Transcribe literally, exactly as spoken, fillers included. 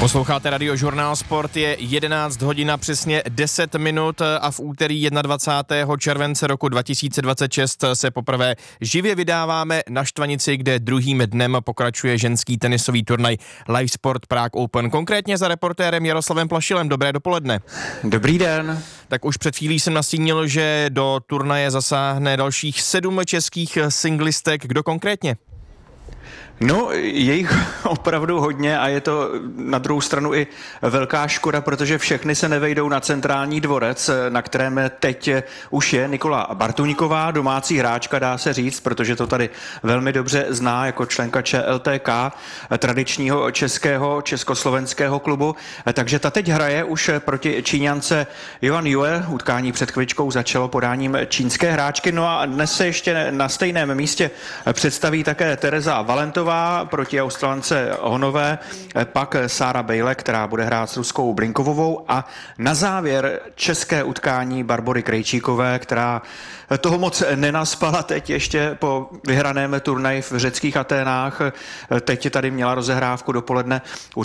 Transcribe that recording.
Posloucháte Radiožurnál Sport, je jedenáct hodin a přesně deset minut a v úterý dvacátého prvního července roku dva tisíce dvacet šest se poprvé živě vydáváme na Štvanici, kde druhým dnem pokračuje ženský tenisový turnaj Live Sport Prague Open. Konkrétně za reportérem Jaroslavem Plašilem. Dobré dopoledne. Dobrý den. Tak už před chvílí jsem nastínil, že do turnaje zasáhne dalších sedm českých singlistek. Kdo konkrétně? No, je jich opravdu hodně a je to na druhou stranu i velká škoda, protože všechny se nevejdou na centrální dvorec, na kterém teď už je Nikola Bartuňková, domácí hráčka, dá se říct, protože to tady velmi dobře zná jako členka Č L T K, tradičního českého, československého klubu. Takže ta teď hraje už proti Číňance Joan Yue. Utkání před chvíličkou začalo podáním čínské hráčky. No a dnes se ještě na stejném místě představí také Tereza Valentová proti Australance Honové, pak Sára Bejle, která bude hrát s Ruskou Blinkovovou a na závěr české utkání Barbory Krejčíkové, která toho moc nenaspala teď ještě po vyhraném turnaji v řeckých Aténách. Teď tady měla rozehrávku dopoledne